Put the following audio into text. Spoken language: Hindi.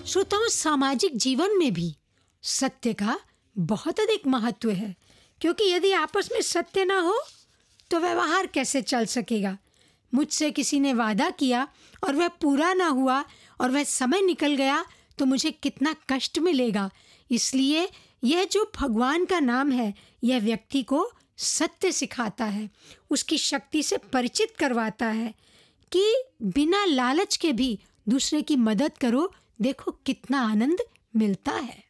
श्रोताओं, सामाजिक जीवन में भी सत्य का बहुत अधिक महत्व है, क्योंकि यदि आपस में सत्य ना हो तो व्यवहार कैसे चल सकेगा। मुझसे किसी ने वादा किया और वह पूरा ना हुआ और वह समय निकल गया तो मुझे कितना कष्ट मिलेगा। इसलिए यह जो भगवान का नाम है, यह व्यक्ति को सत्य सिखाता है, उसकी शक्ति से परिचित करवाता है कि बिना लालच के भी दूसरे की मदद करो, देखो कितना आनंद मिलता है।